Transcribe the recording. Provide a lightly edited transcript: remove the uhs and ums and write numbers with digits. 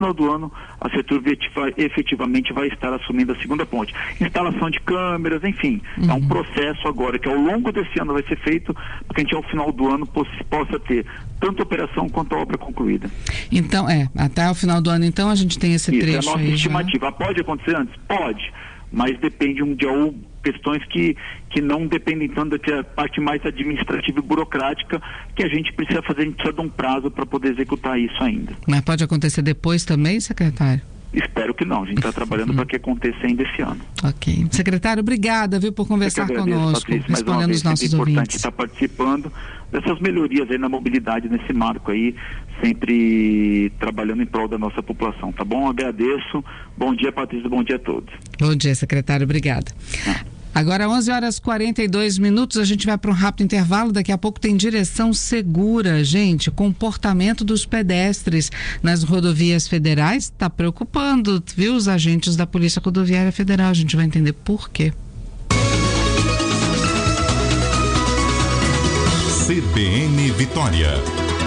final do ano a Setur efetivamente vai estar assumindo a segunda ponte. Instalação de câmeras, enfim, é um processo agora que ao longo desse ano vai ser feito para que a gente ao final do ano possa ter tanto a operação quanto a obra concluída. Então, até o final do ano, então, a gente tem esse trecho aí. Isso é a nossa estimativa. Já. Pode acontecer antes? Pode, mas depende de questões que não dependem tanto da parte mais administrativa e burocrática que a gente precisa fazer, a gente precisa de um prazo para poder executar isso ainda. Mas pode acontecer depois também, secretário? Espero que não, a gente está trabalhando para que aconteça ainda esse ano. Ok. Secretário, obrigada, por conversar conosco, Patrícia, respondendo os nossos ouvintes. É importante estar participando dessas melhorias aí na mobilidade, nesse marco aí, sempre trabalhando em prol da nossa população, tá bom? Agradeço. Bom dia, Patrícia, bom dia a todos. Bom dia, secretário, obrigada. Agora 11h42, a gente vai para um rápido intervalo, daqui a pouco tem direção segura, gente, comportamento dos pedestres nas rodovias federais está preocupando, viu, os agentes da Polícia Rodoviária Federal, a gente vai entender por quê. CBN Vitória.